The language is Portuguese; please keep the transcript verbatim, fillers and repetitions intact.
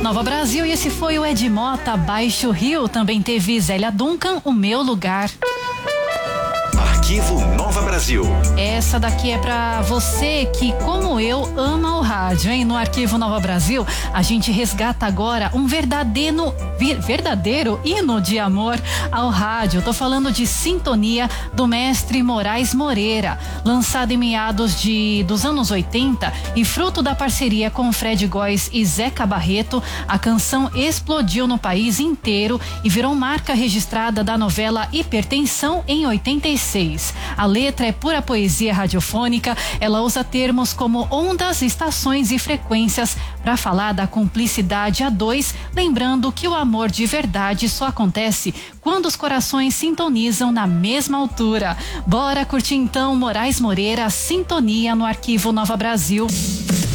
Nova Brasil, e esse foi o Ed Mota, Baixo Rio. Também teve Zélia Duncan, O Meu Lugar. Arquivo Nova Brasil. Essa daqui é pra você que, como eu, ama o rádio, hein? No Arquivo Nova Brasil, a gente resgata agora um verdadeiro, verdadeiro hino de amor ao rádio. Tô falando de Sintonia, do mestre Moraes Moreira, lançado em meados de, dos anos oitenta e fruto da parceria com Fred Góes e Zeca Barreto. A canção explodiu no país inteiro e virou marca registrada da novela Hipertensão em oitenta e seis. A letra é pura poesia radiofônica. Ela usa termos como ondas, estações e frequências para falar da cumplicidade a dois, lembrando que o amor de verdade só acontece quando os corações sintonizam na mesma altura. Bora curtir então Moraes Moreira, Sintonia, no Arquivo Nova Brasil.